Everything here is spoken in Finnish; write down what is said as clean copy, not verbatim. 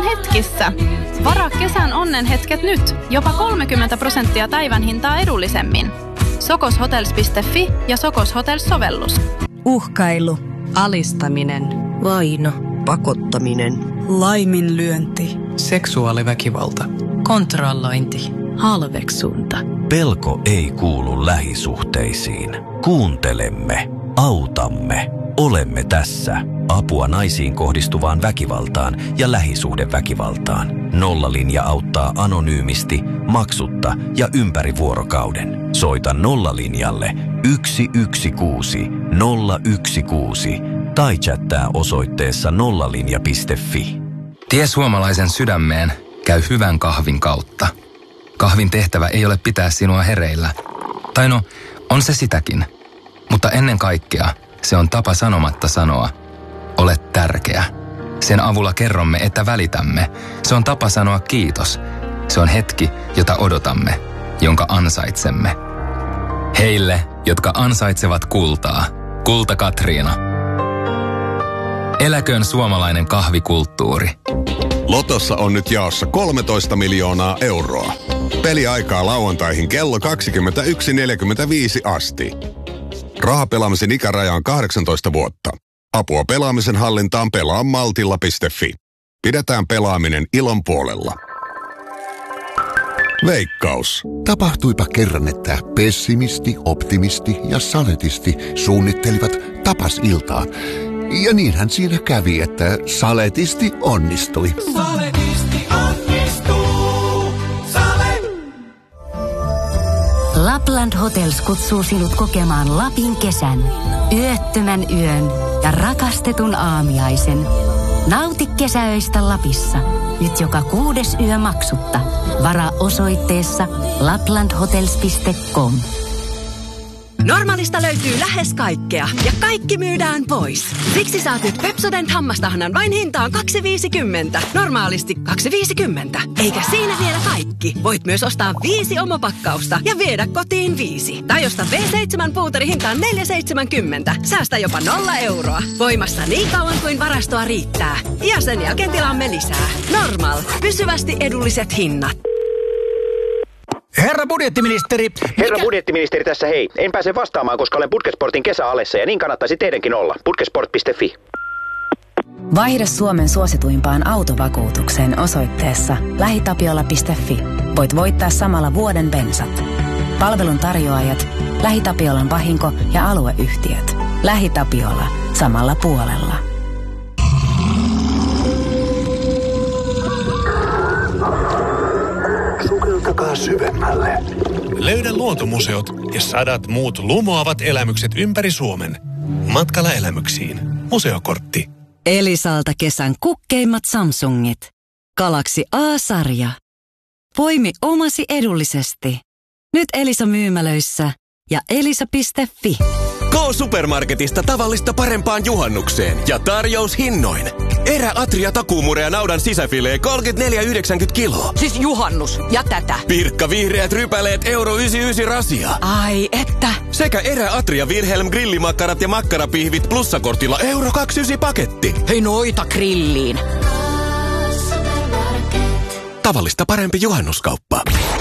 hetkissä. Varaa kesän onnenhetket nyt. Jopa 30% päivän hintaa edullisemmin. sokoshotels.fi ja Sokos Hotels-sovellus. Uhkailu. Alistaminen. Vaino. Pakottaminen. Laiminlyönti. Seksuaaliväkivalta. Kontrollointi. Halveksunta. Pelko ei kuulu lähisuhteisiin. Kuuntelemme, autamme, olemme tässä. Apua naisiin kohdistuvaan väkivaltaan ja lähisuhdeväkivaltaan. Nollalinja auttaa anonyymisti, maksutta ja ympäri vuorokauden. Soita Nollalinjalle 116 016 tai chattaa osoitteessa nollalinja.fi. Tie suomalaisen sydämeen käy hyvän kahvin kautta. Kahvin tehtävä ei ole pitää sinua hereillä. Tai no, on se sitäkin. Mutta ennen kaikkea se on tapa sanomatta sanoa, olet tärkeä. Sen avulla kerromme, että välitämme. Se on tapa sanoa kiitos. Se on hetki, jota odotamme, jonka ansaitsemme. Heille, jotka ansaitsevat kultaa. Kulta Katriina. Eläköön suomalainen kahvikulttuuri. Lotossa on nyt jaossa 13 miljoonaa euroa. Peliaikaa lauantaihin kello 21.45 asti. Rahapelaamisen ikäraja on 18 vuotta. Apua pelaamisen hallintaan pelaamaltilla.fi. Pidetään pelaaminen ilon puolella. Veikkaus. Tapahtuipa kerran, että pessimisti, optimisti ja saletisti suunnittelivat tapasiltaa. Ja niinhän siinä kävi, että saletisti onnistui. Saletisti onnistuu. Sale. Lapland Hotels kutsuu sinut kokemaan Lapin kesän, yöttömän yön ja rakastetun aamiaisen. Nauti kesäöistä Lapissa. Nyt joka 6. yö maksutta. Varaa osoitteessa laplandhotels.com. Normaalista löytyy lähes kaikkea ja kaikki myydään pois. Siksi saat nyt Pepsodent hammastahnan vain hintaan 2,50. Normaalisti 2,50. Eikä siinä vielä kaikki. Voit myös ostaa 5 omopakkausta ja viedä kotiin 5. Tai osta V7 puuteri hintaan 4,70. Säästä jopa 0 euroa. Voimassa niin kauan kuin varastoa riittää. Ja sen jälkeen tilaamme lisää. Normal. Pysyvästi edulliset hinnat. Herra budjettiministeri! Herra budjettiministeri tässä hei. En pääse vastaamaan, koska olen Putkesportin kesäalessa ja niin kannattaisi teidänkin olla. Putkesport.fi. Vaihda Suomen suosituimpaan autovakuutukseen osoitteessa lähitapiola.fi. Voit voittaa samalla vuoden bensat. Palvelun tarjoajat, LähiTapiolan vahinko- ja alueyhtiöt. LähiTapiola. Samalla puolella. Sukeltakaa syvemmälle. Löydä luontomuseot ja 100 muut lumoavat elämykset ympäri Suomen. Matkalla elämyksiin. Museokortti. Elisalta kesän kukkeimmat Samsungit. Galaxy A-sarja. Poimi omasi edullisesti. Nyt Elisa myymälöissä ja elisa.fi. K-Supermarketista tavallista parempaan juhannukseen ja tarjoushinnoin. Erä Atria takuumurea naudan sisäfilee 34,90 kiloa. Siis juhannus ja tätä. Pirkka vihreät rypäleet €1,99 rasia. Ai että. Sekä Erä Atria Wilhelm grillimakkarat ja makkarapihvit plussakortilla €2,99 paketti. Hei noita grilliin. Tavallista parempi juhannuskauppa.